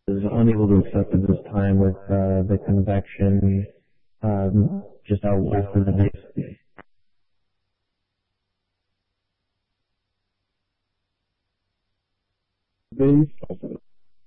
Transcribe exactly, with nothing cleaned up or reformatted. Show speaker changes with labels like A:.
A: is unable to accept at this time with uh, the convection um, just out west of the base.
B: Base,